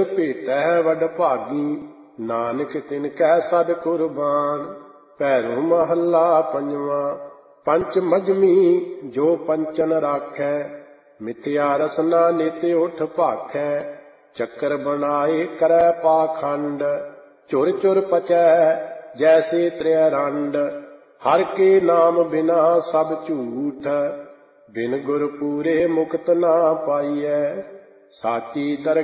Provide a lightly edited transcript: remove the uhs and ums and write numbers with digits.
ਭੇਟੈ ਵਡ ਭਾਗੀ, ਨਾਨਕ ਤਿਨ ਕੈ ਸਦ ਕੁਰਬਾਨ। ਭੈਰੋ ਮਹੱਲਾ ਪੰਜਵਾਂ। ਪੰਚ ਮਜਮੀ ਜੋ ਪੰਚਨ ਰਾਖੈ, ਮਿਥਿਆ ਰਸਨਾ ਨਿਤ ਉਠ ਭਾਖੈ। ਚੱਕਰ ਬਣਾਏ ਕਰੈ ਪਾਖੰਡ, ਚੁਰ ਚੁਰ ਪਚੈ ਜੈਸੇ ਤ੍ਰੈ ਰੰਡ। ਹਰ ਕੇ ਨਾਮ ਬਿਨਾ ਸਭ ਝੂਠ, ਬਿਨ ਗੁਰ ਪੂਰੇ ਮੁਕਤ ਨਾ ਪਾਈਐ। ਸਾਚੀ ਦਰਗਾਹ